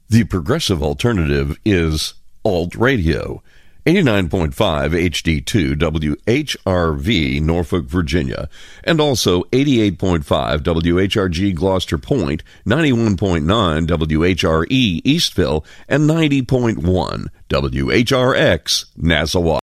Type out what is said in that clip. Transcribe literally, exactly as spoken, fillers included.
The progressive alternative is Alt Radio. eighty-nine point five H D two W H R V Norfolk, Virginia, and also eighty-eight point five W H R G Gloucester Point, ninety-one point nine W H R E Eastville, and ninety point one W H R X Nassau.